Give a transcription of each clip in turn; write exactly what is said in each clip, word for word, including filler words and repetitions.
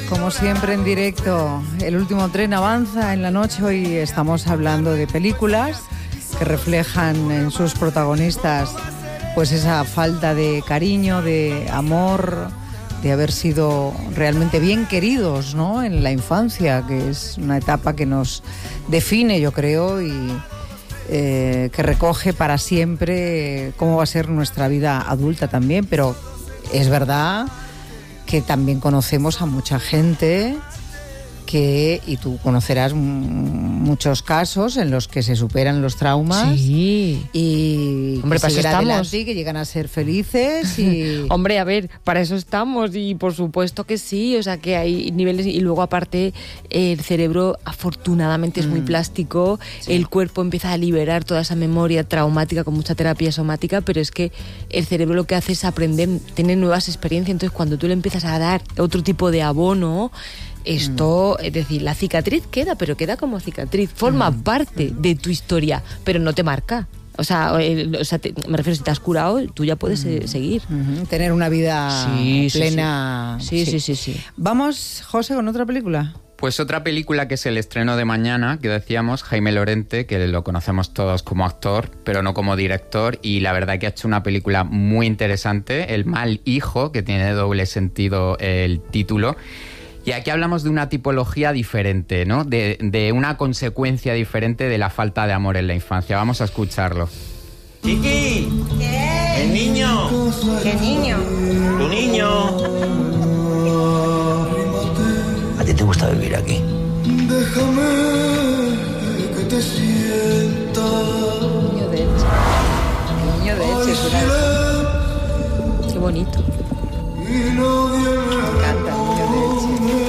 como siempre en directo. El último tren avanza en la noche. Hoy estamos hablando de películas que reflejan en sus protagonistas pues esa falta de cariño, de amor, de haber sido realmente bien queridos, ¿no?, en la infancia, que es una etapa que nos define, yo creo, y eh, que recoge para siempre cómo va a ser nuestra vida adulta también. Pero es verdad que también conocemos a mucha gente que, y tú conocerás m- muchos casos en los que se superan los traumas. Sí. Y Hombre, que para eso siguen estamos. adelante y que llegan a ser felices y... Hombre, a ver, para eso estamos y por supuesto que sí, o sea que hay niveles y luego aparte el cerebro afortunadamente es muy Mm. plástico, Sí. el cuerpo empieza a liberar toda esa memoria traumática con mucha terapia somática, pero es que el cerebro lo que hace es aprender, tener nuevas experiencias, entonces cuando tú le empiezas a dar otro tipo de abono, esto, es decir, la cicatriz queda, pero queda como cicatriz, forma Mm. parte de tu historia, pero no te marca. O sea, el- o sea te- me refiero, si te has curado, tú ya puedes eh, seguir. Ujú, tener una vida Sí, sí, plena. Sí, sí, sí, sí. Vamos, José, con otra película. Pues otra película que es el estreno de mañana, que decíamos, Jaime Lorente, que lo conocemos todos como actor, pero no como director, y la verdad que ha hecho una película muy interesante, El mal hijo, que tiene doble sentido el título. Y aquí hablamos de una tipología diferente, ¿no? De, de una consecuencia diferente de la falta de amor en la infancia. Vamos a escucharlo. Chiqui, ¿qué? El niño. ¿Qué niño? Tu niño. ¿A ti te gusta vivir aquí? Déjame que te sienta. Niño de Elche. El niño de Elche suena. Qué bonito. Y nadie Me encanta el niño de Elche.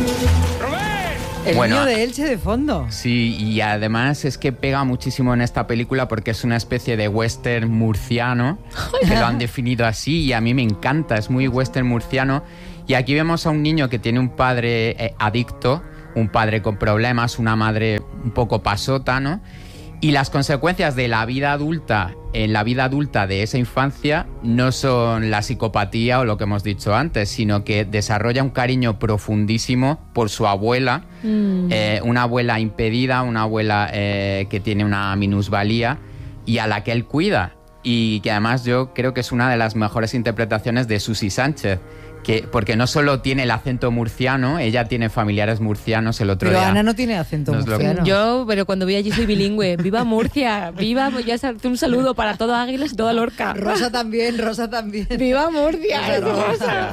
El Bueno, niño de Elche de fondo. Sí, y además es que pega muchísimo en esta película porque es una especie de western murciano, que lo han definido así y a mí me encanta, es muy western murciano. Y aquí vemos a un niño que tiene un padre eh, adicto, un padre con problemas, una madre un poco pasota, ¿no? Y las consecuencias de la vida adulta, en la vida adulta de esa infancia, no son la psicopatía o lo que hemos dicho antes, sino que desarrolla un cariño profundísimo por su abuela, Mm. eh, una abuela impedida, una abuela eh, que tiene una minusvalía y a la que él cuida. Y que además yo creo que es una de las mejores interpretaciones de Susi Sánchez, que, porque no solo tiene el acento murciano, ella tiene familiares murcianos. El otro Pero día Ana no tiene acento nos lo- murciano. Yo, pero cuando voy allí soy bilingüe. ¡Viva Murcia! ¡Viva! Ya se hace un saludo para todo Águilas y toda Lorca. Rosa también, Rosa también. ¡Viva Murcia! Rosa, ¡Es Rosa. Rosa!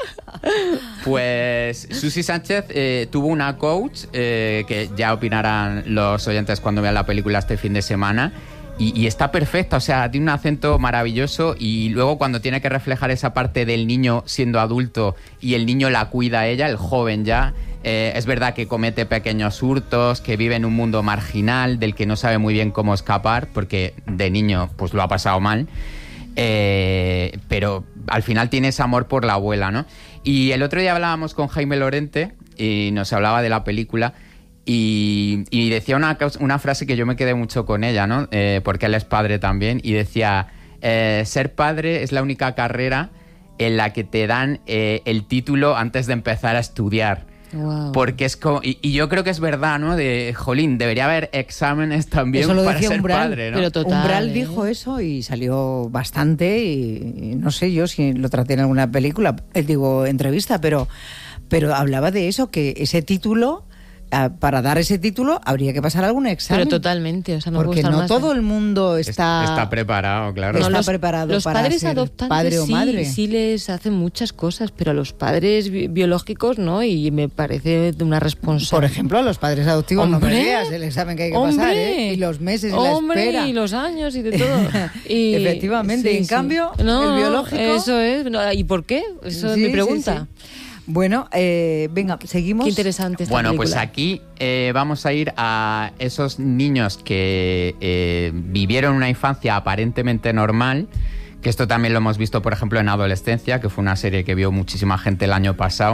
Pues Susi Sánchez eh, tuvo una coach, eh, que ya opinarán los oyentes cuando vean la película este fin de semana, y, y está perfecta, o sea, tiene un acento maravilloso y luego cuando tiene que reflejar esa parte del niño siendo adulto y el niño la cuida a ella, el joven ya, eh, es verdad que comete pequeños hurtos, que vive en un mundo marginal del que no sabe muy bien cómo escapar porque de niño pues lo ha pasado mal. Eh, pero al final tiene ese amor por la abuela, ¿no? Y el otro día hablábamos con Jaime Lorente y nos hablaba de la película y, y decía una, una frase que yo me quedé mucho con ella, ¿no? Eh, porque él es padre también, y decía, eh, ser padre es la única carrera en la que te dan eh, el título antes de empezar a estudiar. Wow. Porque es como, y, y yo creo que es verdad, ¿no? De, jolín, debería haber exámenes también Eso lo para decía ser Umbral, padre, ¿no? pero total, Umbral ¿eh? dijo eso y salió bastante y, y no sé yo si lo traté en alguna película, eh, digo, entrevista, pero, pero hablaba de eso, que ese título, ah, para dar ese título habría que pasar algún examen. Pero totalmente, o sea, no puedo porque estar no más todo de- el mundo Es- está... está preparado, claro. está los, preparado los para padres ser adoptantes padre o sí, madre. sí les hacen muchas cosas, pero a los padres bi- biológicos no, y me parece de una responsabilidad. Por ejemplo, a los padres adoptivos no me ¡Hombre! digas el examen que hay que ¡Hombre! pasar, ¿eh? Y los meses y ¡Hombre! la espera. Y los años y de todo. Y, Efectivamente, y en cambio, no, el biológico... Eso es. no, ¿Y por qué? Eso Sí, es mi sí, pregunta. sí. Bueno, eh, venga, seguimos. Qué interesante esta Bueno, película. pues aquí eh, vamos a ir a esos niños que eh, vivieron una infancia aparentemente normal, que esto también lo hemos visto, por ejemplo, en Adolescencia, que fue una serie que vio muchísima gente el año pasado,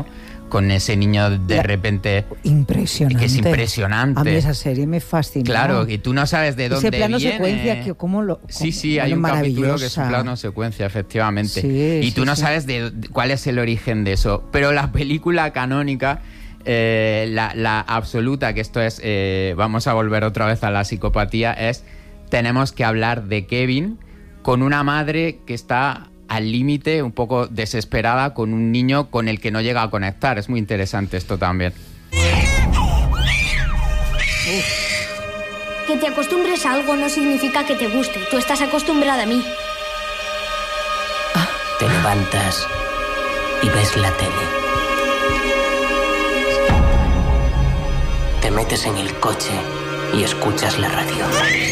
con ese niño de La, repente... Impresionante. Que es impresionante. A mí esa serie me fascinó. Claro, y tú no sabes de dónde Ese plano viene. secuencia, que cómo lo... Cómo, sí, sí, hay un capítulo que es un plano secuencia, efectivamente. Sí, y tú sí, no sí. sabes de, de cuál es el origen de eso. Pero la película canónica, eh, la, la absoluta, que esto es... Eh, vamos a volver otra vez a la psicopatía, es... Tenemos que hablar de Kevin con una madre que está... al límite, un poco desesperada, con un niño con el que no llega a conectar. Es muy interesante esto también. Que te acostumbres a algo no significa que te guste. Tú estás acostumbrada a mí. Te levantas y ves la tele. Te metes en el coche y escuchas la radio.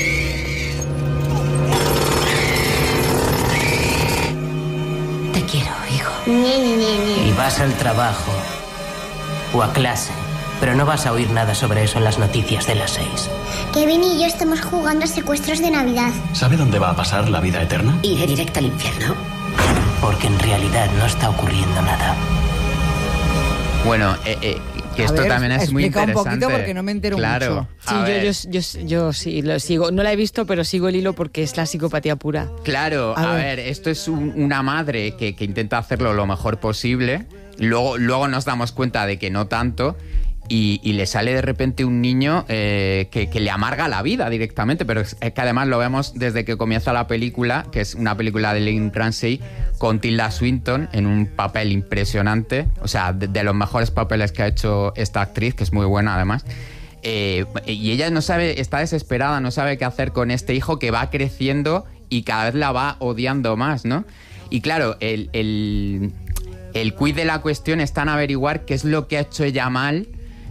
Te quiero, hijo. Ni, ni, ni. Y vas al trabajo o a clase, pero no vas a oír nada sobre eso en las noticias de las seis. Kevin y yo estamos jugando a secuestros de Navidad. ¿Sabe dónde va a pasar la vida eterna? Iré directo al infierno. Porque en realidad no está ocurriendo nada. Bueno, eh, eh, que A esto ver, también es muy explica un interesante. poquito porque no me entero claro, mucho. Sí, yo, yo, yo, yo sí lo sigo. No la he visto, pero sigo el hilo porque es la psicopatía pura. Claro, A a, ver. ver. esto es un- una madre que, que intenta hacerlo lo mejor posible. Luego, luego nos damos cuenta de que no tanto. Y, y le sale de repente un niño eh, que, que le amarga la vida directamente, pero es que además lo vemos desde que comienza la película, que es una película de Lynn Ramsey con Tilda Swinton en un papel impresionante, o sea, de, de los mejores papeles que ha hecho esta actriz, que es muy buena además. Eh, y ella no sabe, está desesperada, no sabe qué hacer con este hijo que va creciendo y cada vez la va odiando más, ¿no? Y claro, el, el, el quid de la cuestión está en averiguar qué es lo que ha hecho ella mal.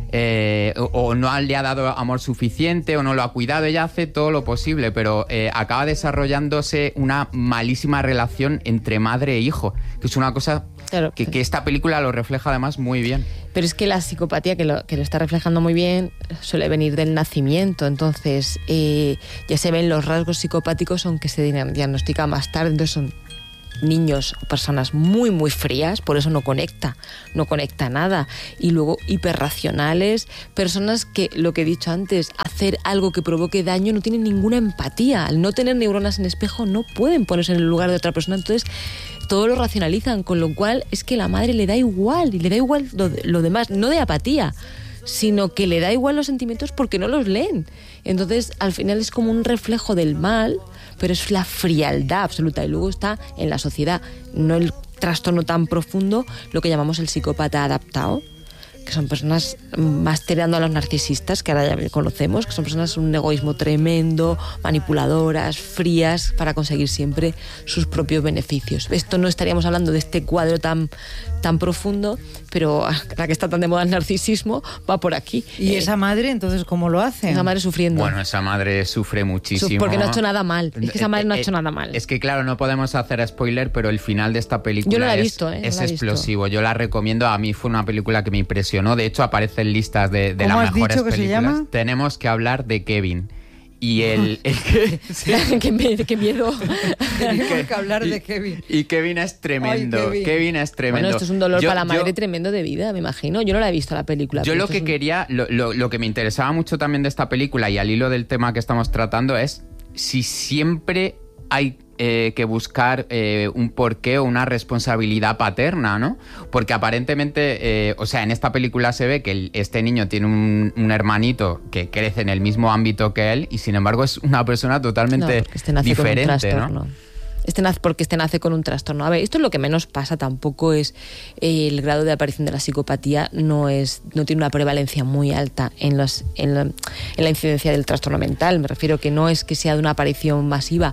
Eh, o, o no le ha dado amor suficiente o no lo ha cuidado. Ella hace todo lo posible, pero eh, acaba desarrollándose una malísima relación entre madre e hijo, que es una cosa Claro. que, que esta película lo refleja además muy bien. Pero es que la psicopatía, que lo, que lo está reflejando muy bien, suele venir del nacimiento. Entonces, eh, ya se ven los rasgos psicopáticos, aunque se diagnostica más tarde. Entonces son niños o personas muy, muy frías, por eso no conecta, no conecta nada. Y luego hiperracionales, personas que, lo que he dicho antes, hacer algo que provoque daño no tienen ninguna empatía. Al no tener neuronas en espejo no pueden ponerse en el lugar de otra persona. Entonces todo lo racionalizan, con lo cual es que la madre le da igual, y le da igual lo, lo demás, no de apatía, sino que le da igual los sentimientos porque no los leen. Entonces, al final es como un reflejo del mal, pero es la frialdad absoluta. Y luego está en la sociedad, no el trastorno tan profundo, lo que llamamos el psicópata adaptado, que son personas más tirando a los narcisistas, que ahora ya conocemos, que son personas con un egoísmo tremendo, manipuladoras, frías, para conseguir siempre sus propios beneficios. Esto no estaríamos hablando de este cuadro tan, tan profundo, pero la que está tan de moda el narcisismo va por aquí. ¿Y Eh, esa madre, entonces, cómo lo hace? esa madre sufriendo. Bueno, esa madre sufre muchísimo. Porque no ha hecho nada mal. Es que esa madre no ha Eh, hecho nada mal. Es que claro, no podemos hacer spoiler, pero el final de esta película Yo no la he es, visto, ¿eh? No es la he visto. explosivo. Yo la recomiendo. A mí fue una película que me impresionó. De hecho, aparece en listas de, de ¿Cómo las has mejores dicho que se películas. llama? Tenemos que hablar de Kevin. Y el, el que... sí. qué, me- qué miedo. Tenemos que hablar y- de Kevin. Y Kevin es tremendo. Ay, Kevin. Kevin es tremendo. Bueno, esto es un dolor Yo- para la madre yo- tremendo de vida, me imagino. Yo no la he visto la película. Yo pero lo esto que es un- quería, lo, lo- lo que me interesaba mucho también de esta película y al hilo del tema que estamos tratando es si siempre hay eh, que buscar eh, un porqué o una responsabilidad paterna, ¿no? Porque aparentemente, eh, o sea, en esta película se ve que el- este niño tiene un, un hermanito que crece en el mismo ámbito que él y sin embargo es una persona No, totalmente porque este nace con un diferente, trastorno. ¿no? Este nace porque este nace con un trastorno. A ver, esto es lo que menos pasa, tampoco es eh, el grado de aparición de la psicopatía, no es no tiene una prevalencia muy alta en, los, en, la, en la incidencia del trastorno mental. Me refiero que no es que sea de una aparición masiva.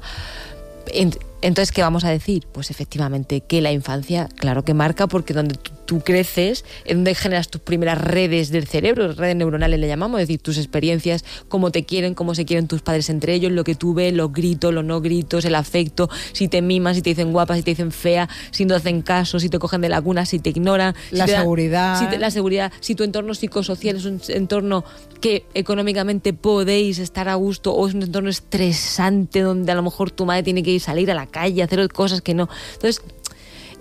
En- Entonces, ¿qué vamos a decir? Pues efectivamente que la infancia, claro que marca, porque donde tú, tú creces, es donde generas tus primeras redes del cerebro, redes neuronales le llamamos, es decir, tus experiencias, cómo te quieren, cómo se quieren tus padres entre ellos, lo que tú ves, los gritos, los no gritos, el afecto, si te miman, si te dicen guapa, si te dicen fea, si no hacen caso, si te cogen de la cuna, si te ignoran. si La te dan- seguridad. si te- la seguridad, si tu entorno psicosocial es un entorno que económicamente podéis estar a gusto o es un entorno estresante donde a lo mejor tu madre tiene que ir salir a la calle, hacer cosas que no. Entonces,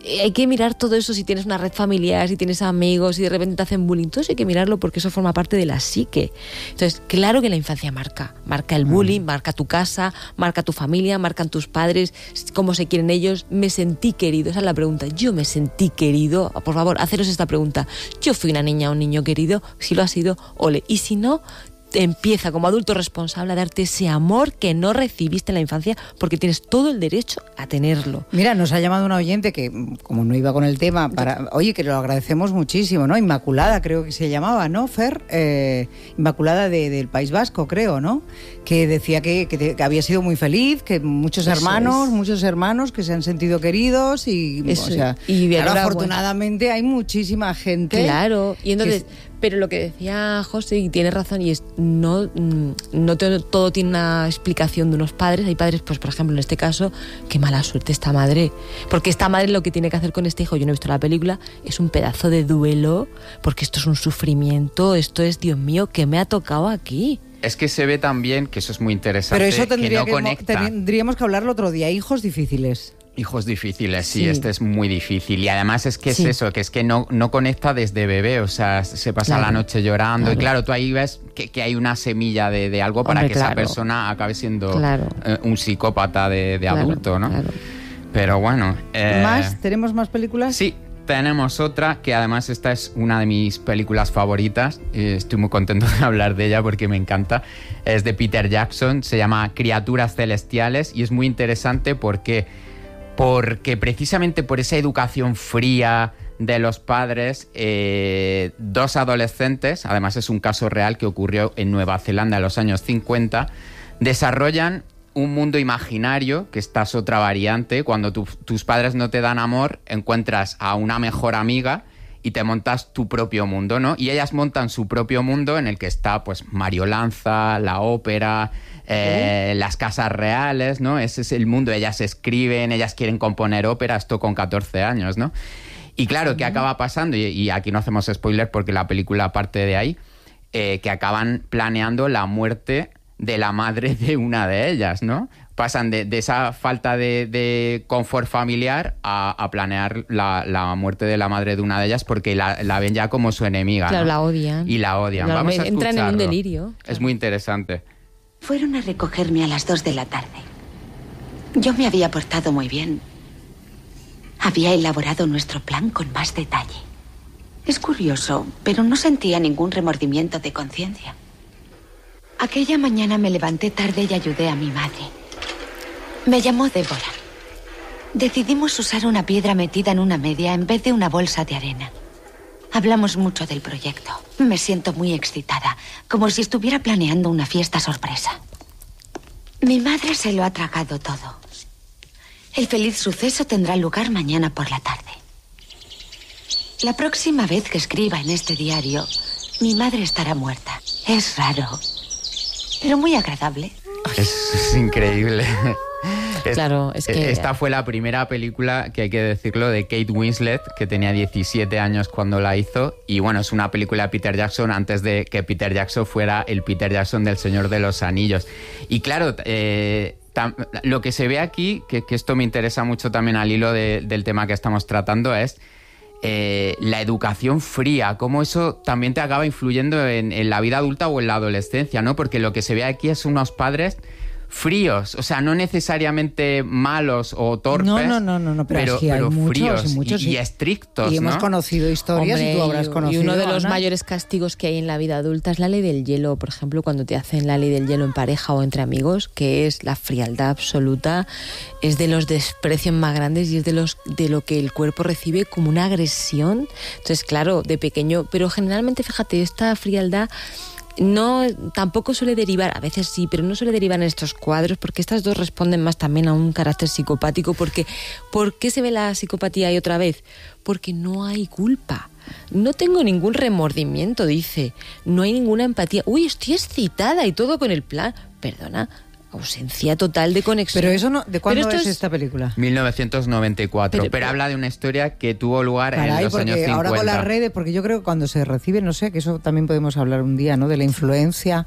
hay que mirar todo eso, si tienes una red familiar, si tienes amigos, si de repente te hacen bullying, todo eso hay que mirarlo porque eso forma parte de la psique. Entonces, claro que la infancia marca, marca el bullying, mm. marca tu casa, marca tu familia, marcan tus padres, cómo se quieren ellos. Me sentí querido, esa es la pregunta. Yo me sentí querido, por favor, haceros esta pregunta. Yo fui una niña o un niño querido, si lo ha sido, ole, y si no, empieza como adulto responsable a darte ese amor que no recibiste en la infancia, porque tienes todo el derecho a tenerlo. Mira, nos ha llamado una oyente que, como no iba con el tema, para, oye, que lo agradecemos muchísimo, ¿no? Inmaculada, creo que se llamaba, ¿no, Fer? Eh, Inmaculada de, del País Vasco, creo, ¿no? Que decía que, que, que había sido muy feliz, que muchos Eso hermanos, es. muchos hermanos que se han sentido queridos y, Eso, o sea, y claro, afortunadamente bueno. hay muchísima gente. Claro, y entonces... Pero lo que decía José, y tiene razón, y es no, no todo, todo tiene una explicación de unos padres. Hay padres, pues por ejemplo, en este caso, qué mala suerte esta madre. Porque esta madre lo que tiene que hacer con este hijo, yo no he visto la película, es un pedazo de duelo, porque esto es un sufrimiento, esto es, Dios mío, ¿qué me ha tocado aquí? Es que se ve también, que eso es muy interesante, Pero eso tendría que no que, conecta. Tendríamos que hablarlo otro día, hijos difíciles. Hijos difíciles, sí, sí, este es muy difícil. Y además es que sí. es eso, que es que no, no conecta desde bebé, o sea, se pasa claro, la noche llorando. Claro. Y claro, tú ahí ves que, que hay una semilla de, de algo para Hombre, que claro. esa persona acabe siendo claro. eh, un psicópata de, de claro, adulto, ¿no? Claro. Pero bueno... Eh, ¿Más? ¿Tenemos más películas? Sí, tenemos otra, que además esta es una de mis películas favoritas. Eh, estoy muy contento de hablar de ella porque me encanta. Es de Peter Jackson, se llama Criaturas Celestiales y es muy interesante porque... Porque precisamente por esa educación fría de los padres, eh, dos adolescentes, además es un caso real que ocurrió en Nueva Zelanda en los años cincuenta, desarrollan un mundo imaginario, que esta es otra variante. Cuando tu, tus padres no te dan amor, encuentras a una mejor amiga y te montas tu propio mundo, ¿no? Y ellas montan su propio mundo en el que está, pues, Mario Lanza, la ópera, eh, ¿Eh? las casas reales, ¿no? Ese es el mundo. Ellas escriben, ellas quieren componer ópera, esto con catorce años, ¿no? Y claro, ¿qué acaba pasando? Y, y aquí no hacemos spoiler porque la película parte de ahí, eh, que acaban planeando la muerte de la madre de una de ellas, ¿no? Pasan de, de esa falta de, de confort familiar a, a planear la, la muerte de la madre de una de ellas porque la, la ven ya como su enemiga. Claro, ¿no? la odian. Y la odian. Claro, Vamos a escucharlo. Entran en un delirio. Es muy interesante. Fueron a recogerme a las dos de la tarde. Yo me había portado muy bien. Había elaborado nuestro plan con más detalle. Es curioso, pero no sentía ningún remordimiento de conciencia. Aquella mañana me levanté tarde y ayudé a mi madre. Me llamó Débora. Decidimos usar una piedra metida en una media en vez de una bolsa de arena. Hablamos mucho del proyecto. Me siento muy excitada, como si estuviera planeando una fiesta sorpresa. Mi madre se lo ha tragado todo. El feliz suceso tendrá lugar mañana por la tarde. La próxima vez que escriba en este diario, mi madre estará muerta. Es raro, pero muy agradable. Es, es increíble. Es, claro, es que... Esta fue la primera película, que hay que decirlo, de Kate Winslet, que tenía diecisiete años cuando la hizo. Y bueno, es una película de Peter Jackson antes de que Peter Jackson fuera el Peter Jackson del Señor de los Anillos. Y claro, eh, tam, lo que se ve aquí, que, que esto me interesa mucho también al hilo de, del tema que estamos tratando, es eh, la educación fría, cómo eso también te acaba influyendo en, en la vida adulta o en la adolescencia, ¿no? Porque lo que se ve aquí es unos padres fríos, o sea, no necesariamente malos o torpes, no, no, no, no, no pero, pero, sí hay pero muchos, fríos muchos, y, y estrictos, y hemos ¿no? conocido historias. Hombre, y tú habrás conocido. Y uno de los Ana. mayores castigos que hay en la vida adulta es la ley del hielo, por ejemplo, cuando te hacen la ley del hielo en pareja o entre amigos, que es la frialdad absoluta, es de los desprecios más grandes y es de los de lo que el cuerpo recibe como una agresión. Entonces, claro, de pequeño, pero generalmente, fíjate, esta frialdad no tampoco suele derivar, a veces sí, pero no suele derivar en estos cuadros, porque estas dos responden más también a un carácter psicopático. Porque ¿por qué se ve la psicopatía ahí otra vez? Porque no hay culpa. No tengo ningún remordimiento, dice. No hay ninguna empatía. Uy, estoy excitada y todo con el plan. Perdona, ausencia total de conexión. Pero eso no, ¿de cuándo es, es esta película? mil novecientos noventa y cuatro, pero, pero, pero habla de una historia que tuvo lugar Caray, en los años cincuenta. Ahora con las redes, porque yo creo que cuando se recibe, no sé, que eso también podemos hablar un día, ¿no? De la influencia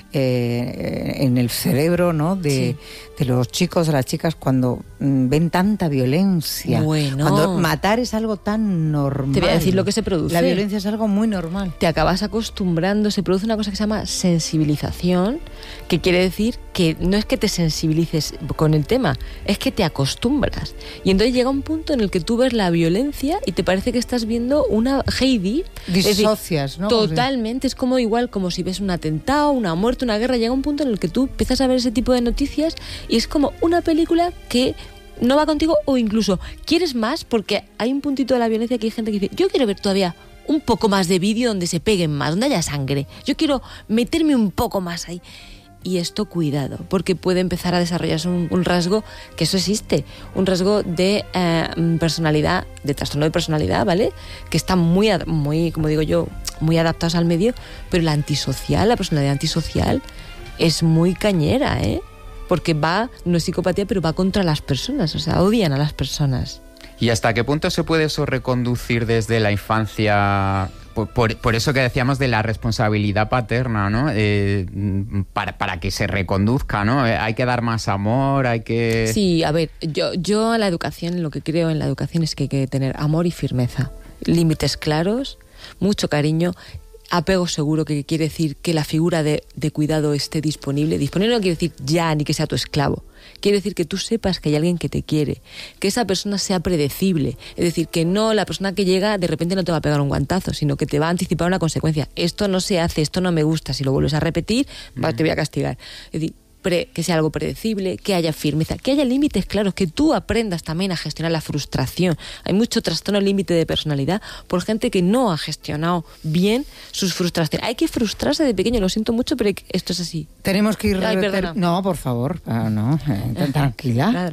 eh, en el cerebro, ¿no? De, sí. de los chicos, de las chicas, cuando mm, ven tanta violencia. Bueno. Cuando matar es algo tan normal. Te voy a decir lo que se produce. La violencia es algo muy normal. Te acabas acostumbrando, se produce una cosa que se llama sensibilización, que quiere decir que no es que te sensibilices con el tema, es que te acostumbras. Y entonces llega un punto en el que tú ves la violencia y te parece que estás viendo una Heidi. Disocias, es decir, ¿no? Totalmente, es como igual como si ves un atentado, una muerte, una guerra. Llega un punto en el que tú empiezas a ver ese tipo de noticias y es como una película que no va contigo, o incluso quieres más, porque hay un puntito de la violencia que hay gente que dice, yo quiero ver todavía un poco más de vídeo donde se peguen más, donde haya sangre. Yo quiero meterme un poco más ahí. Y esto, cuidado, porque puede empezar a desarrollarse un, un rasgo, que eso existe, un rasgo de eh, personalidad, de trastorno de personalidad, ¿vale? Que está muy, muy, como digo yo, muy adaptados al medio, pero la antisocial, la personalidad antisocial es muy cañera, ¿eh? Porque va, no es psicopatía, pero va contra las personas, o sea, odian a las personas. ¿Y hasta qué punto se puede eso reconducir desde la infancia? Por, por, por eso que decíamos de la responsabilidad paterna, ¿no? Eh, para, para que se reconduzca, ¿no? Eh, hay que dar más amor, hay que... Sí, a ver, yo, yo a la educación, lo que creo en la educación es que hay que tener amor y firmeza, límites claros, mucho cariño, apego seguro, que quiere decir que la figura de, de cuidado esté disponible. Disponible no quiere decir ya ni que sea tu esclavo. Quiere decir que tú sepas que hay alguien que te quiere, que esa persona sea predecible. Es decir, que no la persona que llega de repente no te va a pegar un guantazo, sino que te va a anticipar una consecuencia. Esto no se hace, esto no me gusta, si lo vuelves a repetir, mm. te voy a castigar. Es decir, pre, que sea algo predecible, que haya firmeza, que haya límites claros, que tú aprendas también a gestionar la frustración. Hay mucho trastorno límite de personalidad por gente que no ha gestionado bien sus frustraciones. Hay que frustrarse de pequeño, lo siento mucho, pero esto es así. Tenemos que ir... Ay, ter... No, por favor, ah, no, eh, tranquila.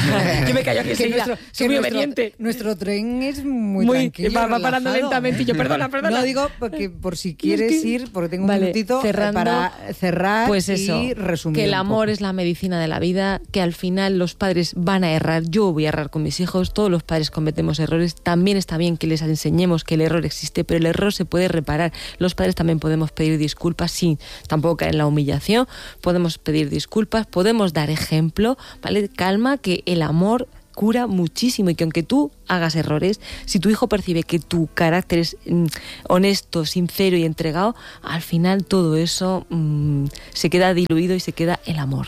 Yo me callo aquí enseguida, nuestro, soy muy nuestro, obediente. Nuestro tren es muy, muy tranquilo, va, va parando relajado, lentamente ¿eh? y yo, perdona, perdona. No, digo porque por si quieres es que... ir, porque tengo un vale, minutito cerrando, para cerrar pues eso, y resumir. Que el amor poco. es la medicina de la vida, que al final los padres van a errar, yo voy a errar con mis hijos, todos los padres cometemos errores, también está bien que les enseñemos que el error existe, pero el error se puede reparar. Los padres también podemos pedir disculpas, sin tampoco caer en la humillación, podemos pedir disculpas, podemos dar ejemplo, ¿vale? Calma, que el amor cura muchísimo y que aunque tú hagas errores, si tu hijo percibe que tu carácter es mm, honesto, sincero y entregado, al final todo eso mm, se queda diluido y se queda el amor.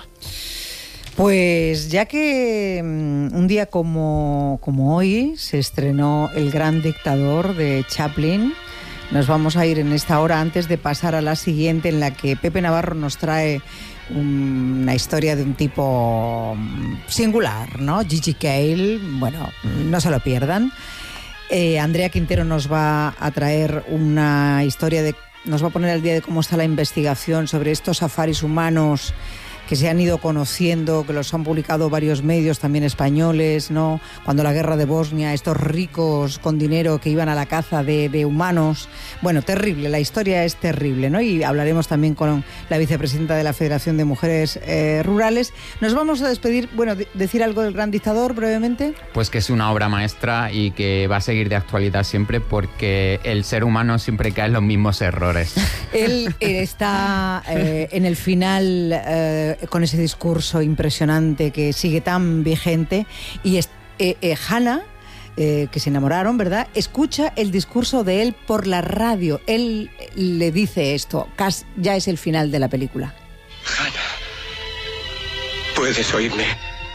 Pues ya que um, un día como, como hoy se estrenó El Gran Dictador de Chaplin, nos vamos a ir en esta hora antes de pasar a la siguiente, en la que Pepe Navarro nos trae una historia de un tipo singular, ¿no? Gigi Cale, bueno, no se lo pierdan. Eh, Andrea Quintero nos va a traer una historia de, nos va a poner al día de cómo está la investigación sobre estos safaris humanos que se han ido conociendo, que los han publicado varios medios también españoles, ¿no? Cuando la guerra de Bosnia, estos ricos con dinero que iban a la caza de, de humanos. Bueno, terrible, la historia es terrible, ¿no? Y hablaremos también con la vicepresidenta de la Federación de Mujeres eh, Rurales. Nos vamos a despedir, bueno, de, decir algo del Gran Dictador brevemente. Pues que es una obra maestra y que va a seguir de actualidad siempre, porque el ser humano siempre cae en los mismos errores. Él eh, está eh, en el final... Eh, con ese discurso impresionante que sigue tan vigente, y es, eh, eh, Hannah, eh, que se enamoraron, ¿verdad?, escucha el discurso de él por la radio. Él le dice esto, casi ya es el final de la película. Hannah, puedes oírme.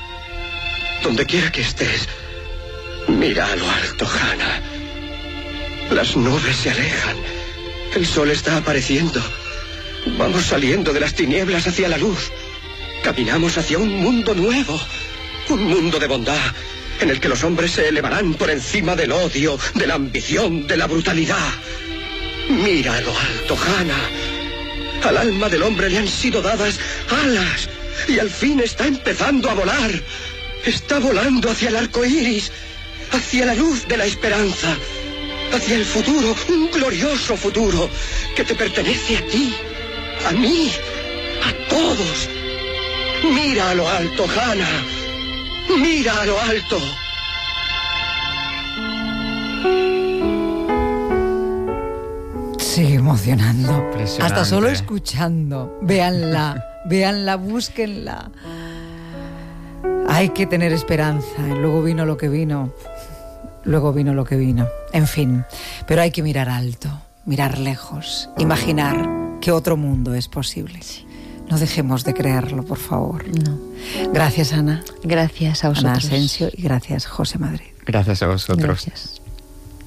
Donde quiera que estés, mira a lo alto, Hannah. Las nubes se alejan, el sol está apareciendo. Vamos saliendo de las tinieblas hacia la luz. Caminamos hacia un mundo nuevo, un mundo de bondad, en el que los hombres se elevarán por encima del odio, de la ambición, de la brutalidad. Mira a lo alto, Hannah. Al alma del hombre le han sido dadas alas y al fin está empezando a volar. Está volando hacia el arco iris, hacia la luz de la esperanza, hacia el futuro, un glorioso futuro que te pertenece a ti, a mí, a todos. Mira a lo alto, Hannah. Mira a lo alto. Sigue emocionando. Impresionante. Hasta solo escuchando. Véanla, véanla, búsquenla. Hay que tener esperanza. Luego vino lo que vino. Luego vino lo que vino. En fin, pero hay que mirar alto, mirar lejos, imaginar que otro mundo es posible. No dejemos de creerlo, por favor. No. Gracias, Ana. Gracias a vosotros. Ana Asensio, y gracias, José Madrid. Gracias a vosotros. Gracias.